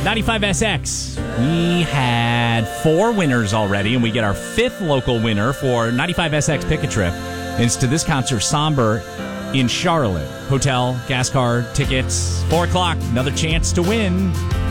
95SX. We had 4 winners already, and we get our 5th local winner for 95SX Pick a Trip. And it's to this concert, Somber, in Charlotte. Hotel, gas card, tickets, 4 o'clock. Another chance to win.